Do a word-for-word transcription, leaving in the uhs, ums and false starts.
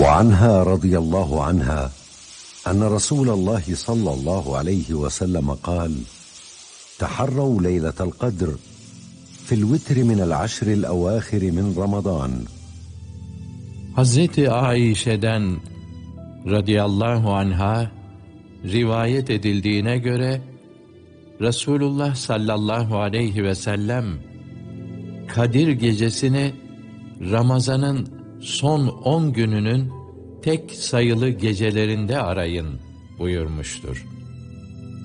وعنها رضي الله عنها أن رسول الله صلى الله عليه وسلم قال: تحروا ليلة القدر في الوتر من العشر الأواخر من رمضان. Hazreti Aişe'den radıyallahu anha rivayet edildiğine göre Resulullah sallallahu aleyhi ve sellem Kadir gecesini Ramazan'ın son on gününün tek sayılı gecelerinde arayın buyurmuştur.